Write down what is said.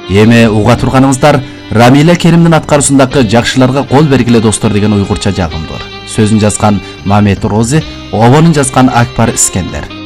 Эми уга турганыңыздар Рамила Керимдин аткаруусундагы жакшыларга кол бергиле достор деген уйгурча жагымдыр. Сөзүн жазган Мамет Рози, обонун жазган Акбар Искендер.